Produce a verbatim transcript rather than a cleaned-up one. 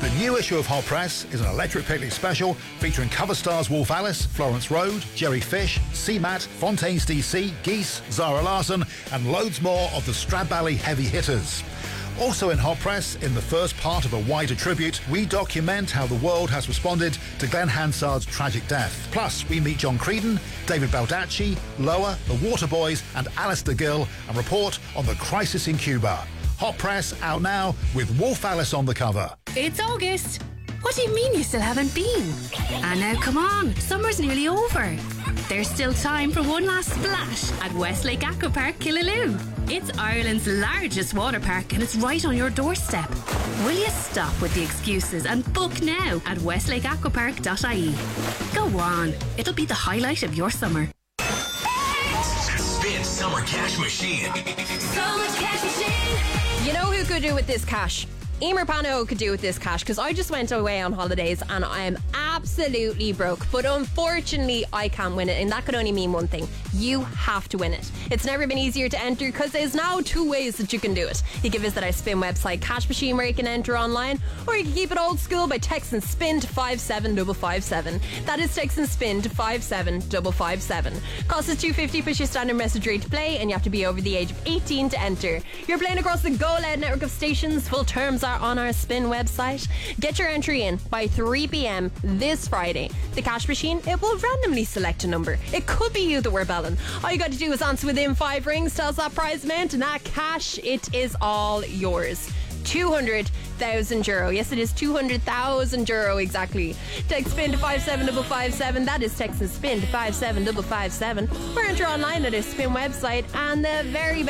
The new issue of Hot Press is an electric picnic special featuring cover stars Wolf Alice, Florence Road, Jerry Fish, C-Mat, Fontaines D C, Geese, Zara Larsson and loads more of the Stradbally heavy hitters. Also in Hot Press, in the first part of a wider tribute, we document how the world has responded to Glenn Hansard's tragic death. Plus, we meet John Creedon, David Baldacci, Loa, the Waterboys and Alistair Gill and report on the crisis in Cuba. Hot Press out now with Wolf Alice on the cover. It's August. What do you mean you still haven't been? And now come on, summer's nearly over. There's still time for one last splash at Westlake Aquapark Killaloe. It's Ireland's largest water park and it's right on your doorstep. Will you stop with the excuses and book now at westlake aquapark dot I E? Go on, it'll be the highlight of your summer. Spin Summer Cash Machine. Summer Cash Machine. You know who could do with this cash? Emer Pano could do with this cash because I just went away on holidays and I am absolutely broke. But unfortunately, I can't win it, and that could only mean one thing. You have to win it. It's never been easier to enter because there's now two ways that you can do it. You can visit our spin website Cash Machine where you can enter online, or you can keep it old school by texting SPIN to five seven five five seven. That is texting SPIN to five seven five five seven. Cost is two dollars fifty plus your standard message rate to play, and you have to be over the age of eighteen to enter. You're playing across the Go Loud network of stations. Full terms are on our spin website. Get your entry in by three p.m. this Friday. The Cash Machine, it will randomly select a number. It could be you that we're belling. All you got to do is answer within five rings, tell us that prize amount, and that cash, it is all yours. two hundred thousand euro. Yes, it is two hundred thousand euro exactly. Text SPIN to five seven five five seven. That is text and SPIN to five seven five five seven. Or enter online at our spin website, and the very best